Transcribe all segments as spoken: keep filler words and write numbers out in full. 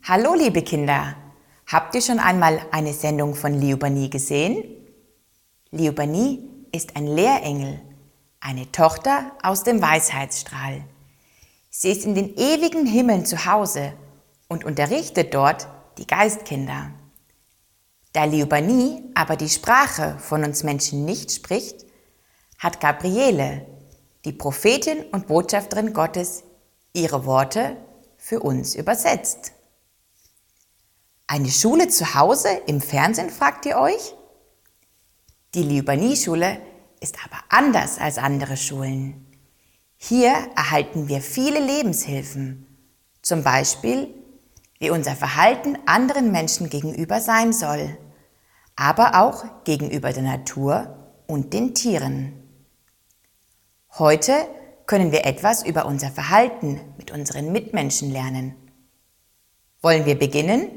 Hallo liebe Kinder, habt ihr schon einmal eine Sendung von Liubernie gesehen? Liubernie ist ein Lehrengel, eine Tochter aus dem Weisheitsstrahl. Sie ist in den ewigen Himmeln zu Hause und unterrichtet dort die Geistkinder. Da Liubernie aber die Sprache von uns Menschen nicht spricht, hat Gabriele, die Prophetin und Botschafterin Gottes, ihre Worte für uns übersetzt. Eine Schule zu Hause im Fernsehen, fragt ihr euch? Die Liubernie-Schule ist aber anders als andere Schulen. Hier erhalten wir viele Lebenshilfen, zum Beispiel, wie unser Verhalten anderen Menschen gegenüber sein soll, aber auch gegenüber der Natur und den Tieren. Heute können wir etwas über unser Verhalten mit unseren Mitmenschen lernen. Wollen wir beginnen?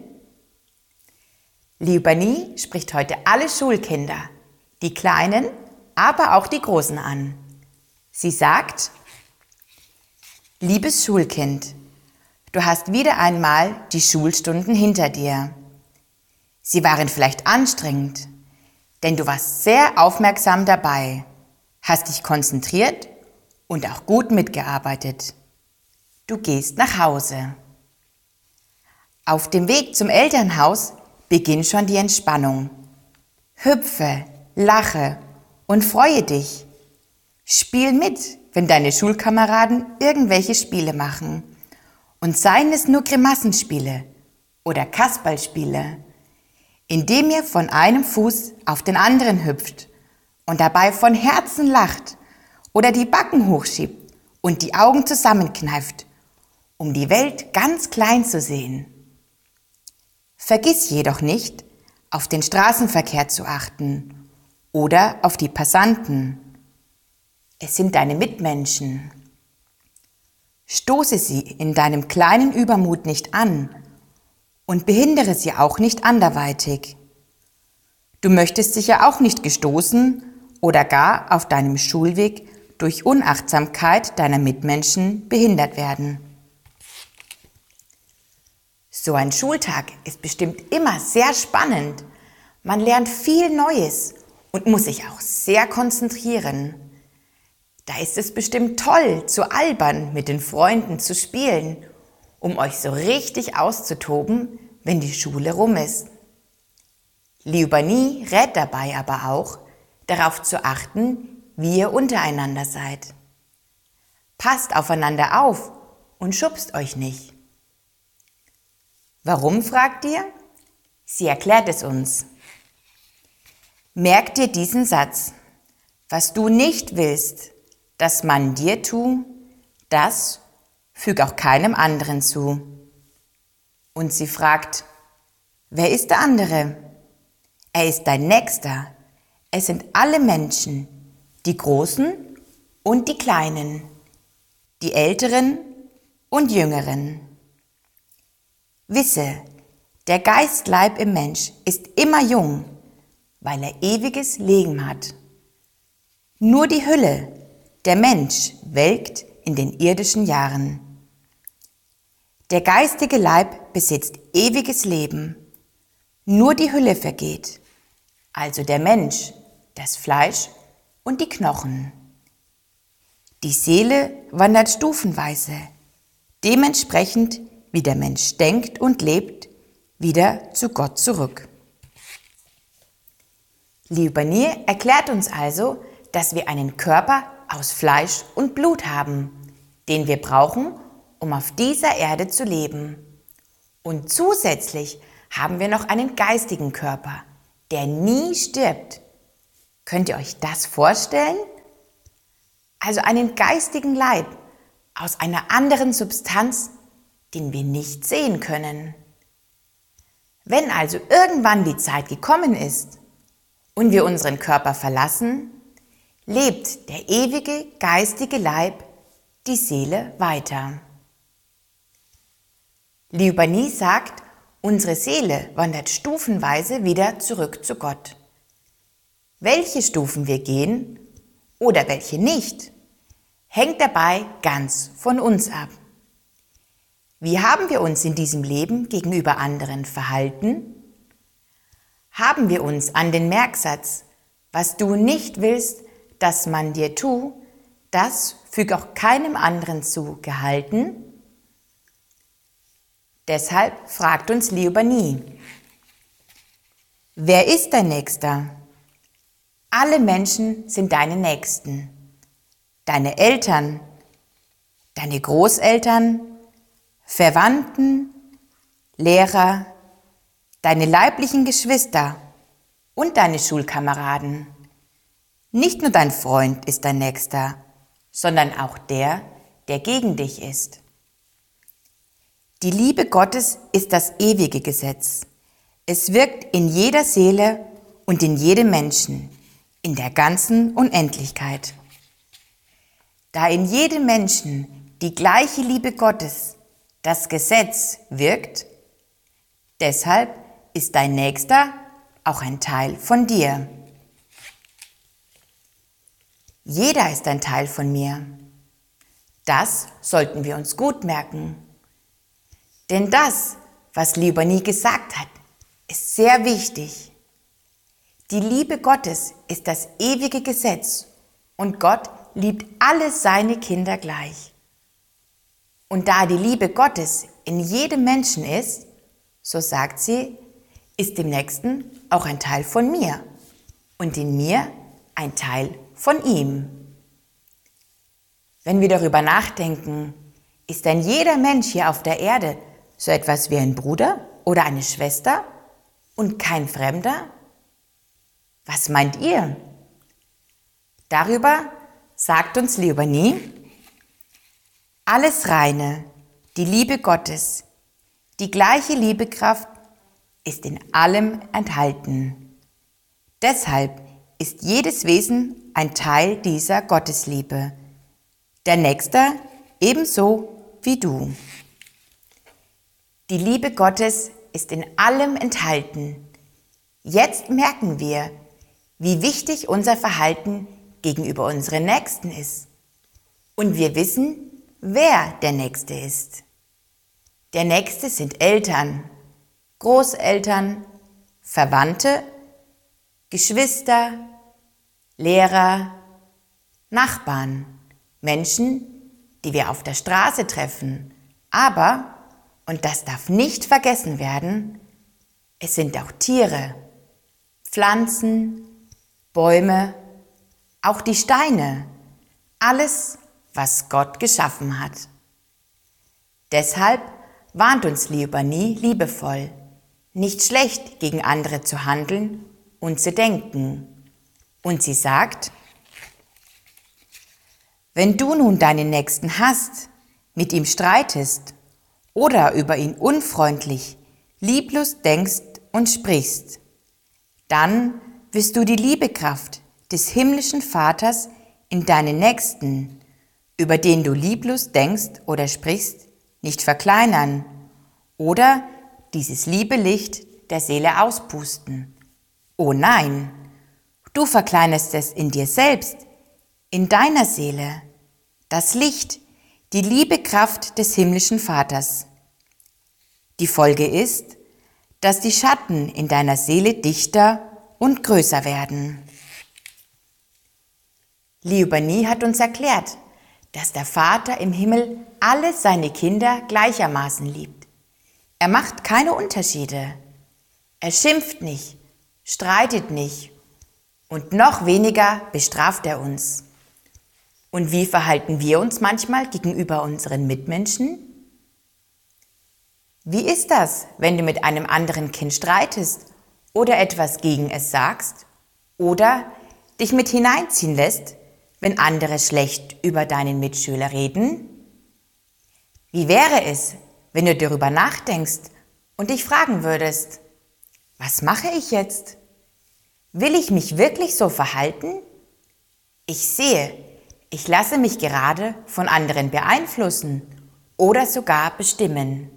Liubernie spricht heute alle Schulkinder, die Kleinen, aber auch die Großen an. Sie sagt: Liebes Schulkind, du hast wieder einmal die Schulstunden hinter dir. Sie waren vielleicht anstrengend, denn du warst sehr aufmerksam dabei, hast dich konzentriert und auch gut mitgearbeitet. Du gehst nach Hause. Auf dem Weg zum Elternhaus beginnt schon die Entspannung. Hüpfe, lache und freue dich. Spiel mit, wenn deine Schulkameraden irgendwelche Spiele machen. Und seien es nur Grimassenspiele oder Kasperlspiele, indem ihr von einem Fuß auf den anderen hüpft und dabei von Herzen lacht oder die Backen hochschiebt und die Augen zusammenkneift, um die Welt ganz klein zu sehen. Vergiss jedoch nicht, auf den Straßenverkehr zu achten oder auf die Passanten. Es sind deine Mitmenschen. Stoße sie in deinem kleinen Übermut nicht an und behindere sie auch nicht anderweitig. Du möchtest sicher auch nicht gestoßen oder gar auf deinem Schulweg durch Unachtsamkeit deiner Mitmenschen behindert werden. So ein Schultag ist bestimmt immer sehr spannend. Man lernt viel Neues und muss sich auch sehr konzentrieren. Da ist es bestimmt toll, zu albern, mit den Freunden zu spielen, um euch so richtig auszutoben, wenn die Schule rum ist. Liubernie rät dabei aber auch, darauf zu achten, wie ihr untereinander seid. Passt aufeinander auf und schubst euch nicht. Warum, fragt ihr? Sie erklärt es uns. Merk dir diesen Satz: Was du nicht willst, dass man dir tu, das füg auch keinem anderen zu. Und sie fragt: Wer ist der andere? Er ist dein Nächster. Es sind alle Menschen, die Großen und die Kleinen, die Älteren und Jüngeren. Wisse, der Geistleib im Mensch ist immer jung, weil er ewiges Leben hat. Nur die Hülle, der Mensch, welkt in den irdischen Jahren. Der geistige Leib besitzt ewiges Leben. Nur die Hülle vergeht, also der Mensch, das Fleisch und die Knochen. Die Seele wandert stufenweise, dementsprechend wie der Mensch denkt und lebt, wieder zu Gott zurück. Liubernie erklärt uns also, dass wir einen Körper aus Fleisch und Blut haben, den wir brauchen, um auf dieser Erde zu leben. Und zusätzlich haben wir noch einen geistigen Körper, der nie stirbt. Könnt ihr euch das vorstellen? Also einen geistigen Leib aus einer anderen Substanz, den wir nicht sehen können. Wenn also irgendwann die Zeit gekommen ist und wir unseren Körper verlassen, lebt der ewige geistige Leib, die Seele, weiter. Liubernie sagt, unsere Seele wandert stufenweise wieder zurück zu Gott. Welche Stufen wir gehen oder welche nicht, hängt dabei ganz von uns ab. Wie haben wir uns in diesem Leben gegenüber anderen verhalten? Haben wir uns an den Merksatz, was du nicht willst, dass man dir tu, das füg auch keinem anderen zu, gehalten? Deshalb fragt uns Liuba-Nie: Wer ist dein Nächster? Alle Menschen sind deine Nächsten. Deine Eltern, deine Großeltern, Verwandten, Lehrer, deine leiblichen Geschwister und deine Schulkameraden. Nicht nur dein Freund ist dein Nächster, sondern auch der, der gegen dich ist. Die Liebe Gottes ist das ewige Gesetz. Es wirkt in jeder Seele und in jedem Menschen, in der ganzen Unendlichkeit. Da in jedem Menschen die gleiche Liebe Gottes, das Gesetz, wirkt, deshalb ist dein Nächster auch ein Teil von dir. Jeder ist ein Teil von mir. Das sollten wir uns gut merken. Denn das, was Liuba-Nie gesagt hat, ist sehr wichtig. Die Liebe Gottes ist das ewige Gesetz und Gott liebt alle seine Kinder gleich. Und da die Liebe Gottes in jedem Menschen ist, so sagt sie, ist dem Nächsten auch ein Teil von mir und in mir ein Teil von ihm. Wenn wir darüber nachdenken, ist denn jeder Mensch hier auf der Erde so etwas wie ein Bruder oder eine Schwester und kein Fremder? Was meint ihr? Darüber sagt uns Liuba-Nie: Alles Reine, die Liebe Gottes, die gleiche Liebekraft ist in allem enthalten. Deshalb ist jedes Wesen ein Teil dieser Gottesliebe, der Nächster ebenso wie du. Die Liebe Gottes ist in allem enthalten. Jetzt merken wir, wie wichtig unser Verhalten gegenüber unseren Nächsten ist. Und wir wissen, wer der Nächste ist. Der Nächste sind Eltern, Großeltern, Verwandte, Geschwister, Lehrer, Nachbarn, Menschen, die wir auf der Straße treffen. Aber, und das darf nicht vergessen werden, es sind auch Tiere, Pflanzen, Bäume, auch die Steine, alles, was Gott geschaffen hat. Deshalb warnt uns Liuba-Nie liebevoll, nicht schlecht gegen andere zu handeln und zu denken. Und sie sagt: Wenn du nun deinen Nächsten hasst, mit ihm streitest oder über ihn unfreundlich, lieblos denkst und sprichst, dann wirst du die Liebekraft des himmlischen Vaters in deinen Nächsten, über den du lieblos denkst oder sprichst, nicht verkleinern oder dieses Liebelicht der Seele auspusten. Oh nein, du verkleinerst es in dir selbst, in deiner Seele, das Licht, die Liebekraft des himmlischen Vaters. Die Folge ist, dass die Schatten in deiner Seele dichter und größer werden. Liuba-Nie hat uns erklärt, dass der Vater im Himmel alle seine Kinder gleichermaßen liebt. Er macht keine Unterschiede. Er schimpft nicht, streitet nicht und noch weniger bestraft er uns. Und wie verhalten wir uns manchmal gegenüber unseren Mitmenschen? Wie ist das, wenn du mit einem anderen Kind streitest oder etwas gegen es sagst oder dich mit hineinziehen lässt, wenn andere schlecht über deinen Mitschüler reden? Wie wäre es, wenn du darüber nachdenkst und dich fragen würdest: Was mache ich jetzt? Will ich mich wirklich so verhalten? Ich sehe, ich lasse mich gerade von anderen beeinflussen oder sogar bestimmen.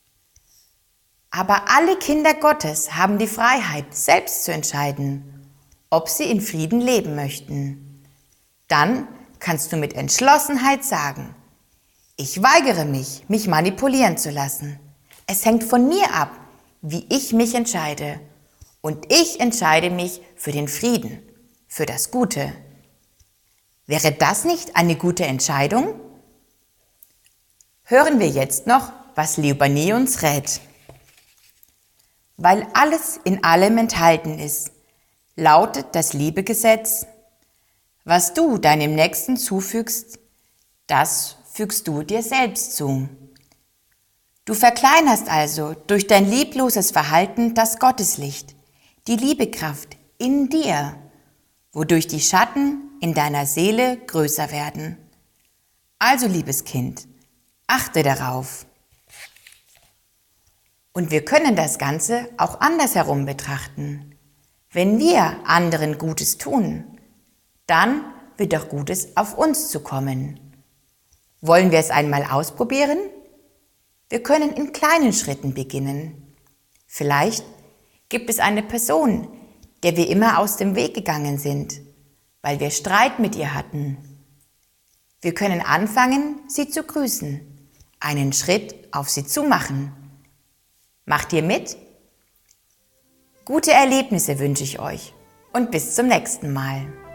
Aber alle Kinder Gottes haben die Freiheit, selbst zu entscheiden, ob sie in Frieden leben möchten. Dann kannst du mit Entschlossenheit sagen: Ich weigere mich, mich manipulieren zu lassen. Es hängt von mir ab, wie ich mich entscheide. Und ich entscheide mich für den Frieden, für das Gute. Wäre das nicht eine gute Entscheidung? Hören wir jetzt noch, was Liubanee uns rät. Weil alles in allem enthalten ist, lautet das Liebegesetz: Was du deinem Nächsten zufügst, das fügst du dir selbst zu. Du verkleinerst also durch dein liebloses Verhalten das Gotteslicht, die Liebekraft in dir, wodurch die Schatten in deiner Seele größer werden. Also, liebes Kind, achte darauf. Und wir können das Ganze auch andersherum betrachten. Wenn wir anderen Gutes tun, dann wird auch Gutes auf uns zukommen. Wollen wir es einmal ausprobieren? Wir können in kleinen Schritten beginnen. Vielleicht gibt es eine Person, der wir immer aus dem Weg gegangen sind, weil wir Streit mit ihr hatten. Wir können anfangen, sie zu grüßen, einen Schritt auf sie zu machen. Macht ihr mit? Gute Erlebnisse wünsche ich euch und bis zum nächsten Mal.